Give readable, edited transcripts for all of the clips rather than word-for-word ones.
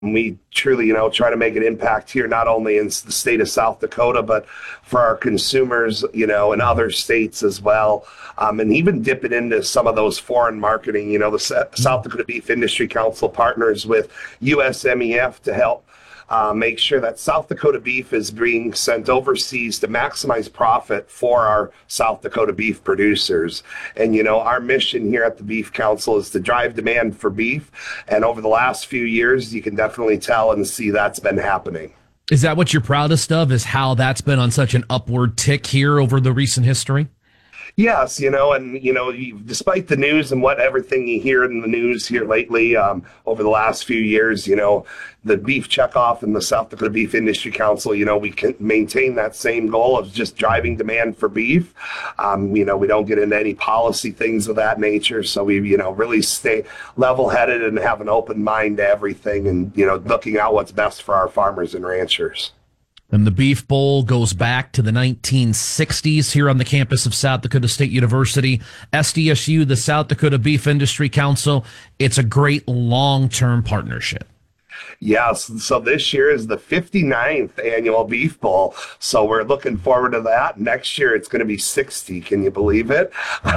We truly, try to make an impact here, not only in the state of South Dakota, but for our consumers, in other states as well. And even dipping into some of those foreign marketing, the South Dakota Beef Industry Council partners with USMEF to help make sure that South Dakota beef is being sent overseas to maximize profit for our South Dakota beef producers. And, our mission here at the Beef Council is to drive demand for beef. And over the last few years, you can definitely tell and see that's been happening. Is that what you're proudest of, is how that's been on such an upward tick here over the recent history? Yes, despite the news and everything you hear in the news here lately, over the last few years, the beef checkoff and the South Dakota Beef Industry Council, we can maintain that same goal of just driving demand for beef. We don't get into any policy things of that nature. So we, really stay level-headed and have an open mind to everything and, looking out what's best for our farmers and ranchers. And the Beef Bowl goes back to the 1960s here on the campus of South Dakota State University. SDSU, the South Dakota Beef Industry Council, it's a great long-term partnership. Yes, so this year is the 59th annual Beef Bowl, so we're looking forward to that. Next year it's going to be 60. Can you believe it?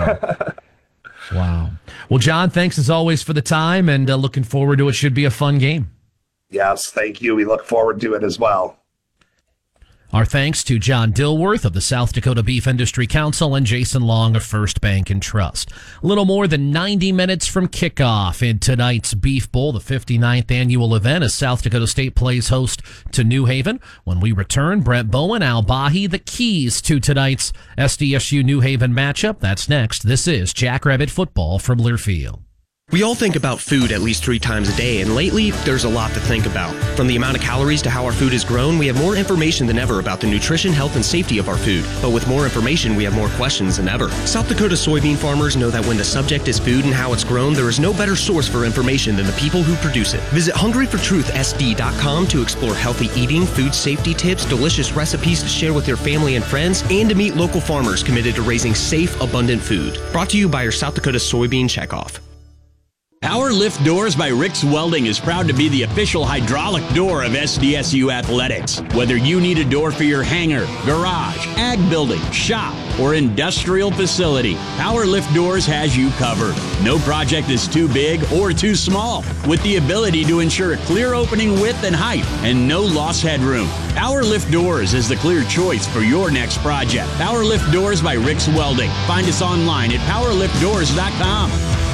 Wow. Well, John, thanks as always for the time, and looking forward to it. Should be a fun game. Yes, thank you. We look forward to it as well. Our thanks to John Dilworth of the South Dakota Beef Industry Council and Jason Long of First Bank and Trust. A little more than 90 minutes from kickoff in tonight's Beef Bowl, the 59th annual event, as South Dakota State plays host to New Haven. When we return, Brent Bowen, Al Bahi, the keys to tonight's SDSU New Haven matchup. That's next. This is Jackrabbit Football from Learfield. We all think about food at least 3 times a day, and lately, there's a lot to think about. From the amount of calories to how our food is grown, we have more information than ever about the nutrition, health, and safety of our food. But with more information, we have more questions than ever. South Dakota soybean farmers know that when the subject is food and how it's grown, there is no better source for information than the people who produce it. Visit hungryfortruthsd.com to explore healthy eating, food safety tips, delicious recipes to share with your family and friends, and to meet local farmers committed to raising safe, abundant food. Brought to you by your South Dakota Soybean Checkoff. Our Lift Doors by Rick's Welding is proud to be the official hydraulic door of SDSU Athletics. Whether you need a door for your hangar, garage, ag building, shop, or industrial facility, Our Lift Doors has you covered. No project is too big or too small, with the ability to ensure a clear opening width and height and no loss headroom. Our Lift Doors is the clear choice for your next project. Our Lift Doors by Rick's Welding. Find us online at powerliftdoors.com.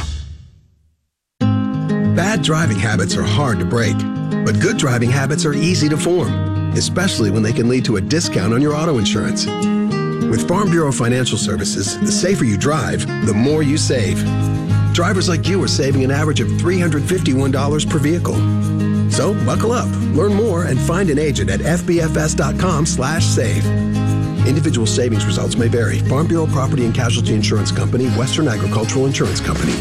Bad driving habits are hard to break, but good driving habits are easy to form, especially when they can lead to a discount on your auto insurance. With Farm Bureau Financial Services, the safer you drive, the more you save. Drivers like you are saving an average of $351 per vehicle. So buckle up, learn more, and find an agent at fbfs.com/save. Individual savings results may vary. Farm Bureau Property and Casualty Insurance Company, Western Agricultural Insurance Company.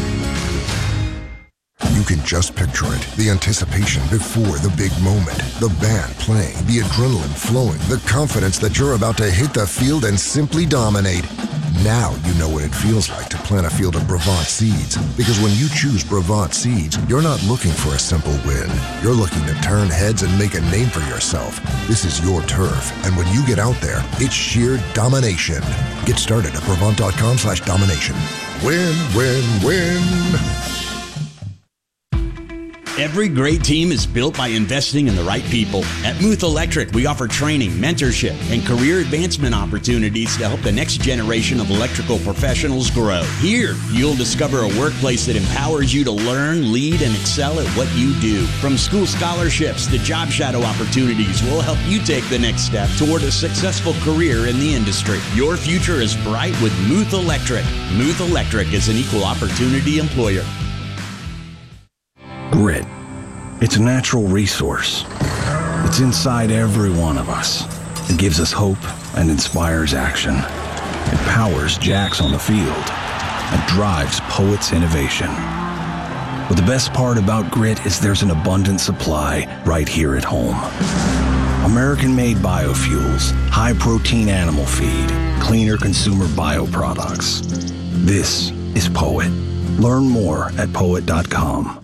You can just picture it. The anticipation before the big moment. The band playing, the adrenaline flowing, the confidence that you're about to hit the field and simply dominate. Now you know what it feels like to plant a field of Brevant seeds. Because when you choose Brevant seeds, you're not looking for a simple win. You're looking to turn heads and make a name for yourself. This is your turf. And when you get out there, it's sheer domination. Get started at Brevant.com/domination. Win, win, win. Every great team is built by investing in the right people. At Muth Electric, we offer training, mentorship, and career advancement opportunities to help the next generation of electrical professionals grow. Here, you'll discover a workplace that empowers you to learn, lead, and excel at what you do. From school scholarships to job shadow opportunities, we'll help you take the next step toward a successful career in the industry. Your future is bright with Muth Electric. Muth Electric is an equal opportunity employer. Grit. It's a natural resource. It's inside every one of us. It gives us hope and inspires action. It powers Jacks on the field and drives Poet's innovation. But the best part about Grit is there's an abundant supply right here at home. American-made biofuels, high-protein animal feed, cleaner consumer bioproducts. This is Poet. Learn more at Poet.com.